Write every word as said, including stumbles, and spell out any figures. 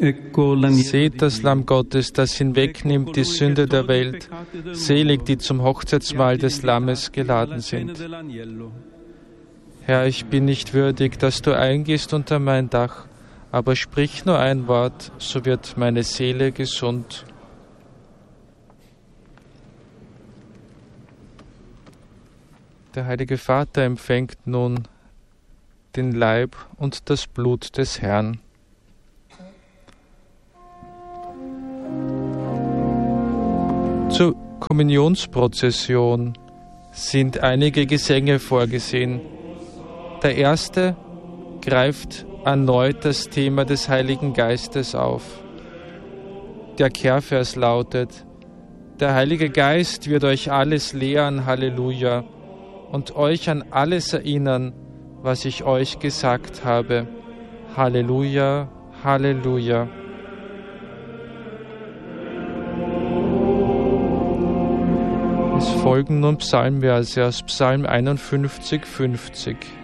Seht das Lamm Gottes, das hinwegnimmt die Sünde der Welt. Selig, die zum Hochzeitsmahl des Lammes geladen sind. Herr, ich bin nicht würdig, dass du eingehst unter mein Dach, aber sprich nur ein Wort, so wird meine Seele gesund. Der Heilige Vater empfängt nun den Leib und das Blut des Herrn. Zur Kommunionsprozession sind einige Gesänge vorgesehen. Der erste greift erneut das Thema des Heiligen Geistes auf. Der Kehrvers lautet: Der Heilige Geist wird euch alles lehren, Halleluja, und euch an alles erinnern, was ich euch gesagt habe. Halleluja, Halleluja. Es folgen nun Psalmverse aus Psalm einundfünfzig, fünfzig.